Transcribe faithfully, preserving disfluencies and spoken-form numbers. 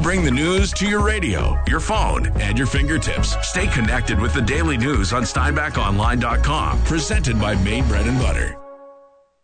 bring the news to your radio, your phone, and your fingertips. Stay connected with the daily news on Steinbach Online dot com. Presented by Maine Bread and Butter.